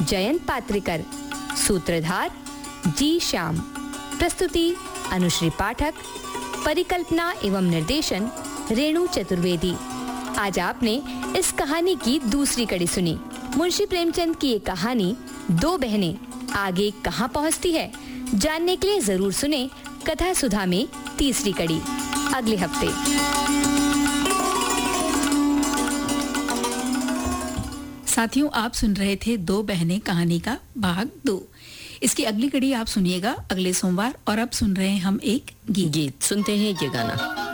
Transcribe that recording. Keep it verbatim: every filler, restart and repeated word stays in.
जयंत पात्रिकर, सूत्रधार जी श्याम, प्रस्तुति अनुश्री पाठक, परिकल्पना एवं निर्देशन रेणु चतुर्वेदी। आज आपने इस कहानी की दूसरी कड़ी सुनी। मुंशी प्रेमचंद की ये कहानी दो बहनें आगे कहां पहुंचती है, जानने के लिए जरूर सुने कथा सुधा में तीसरी कड़ी अगले हफ्ते। साथियों, आप सुन रहे थे दो बहनें कहानी का भाग दो। इसकी अगली कड़ी आप सुनिएगा अगले सोमवार। और अब सुन रहे हैं हम एक गीत। गीत सुनते हैं ये गाना।